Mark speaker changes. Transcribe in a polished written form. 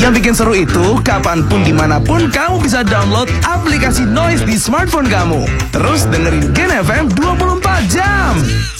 Speaker 1: Yang bikin seru itu, kapanpun dimanapun kamu bisa download aplikasi Noise di smartphone kamu. Terus dengerin Gen FM 24 jam.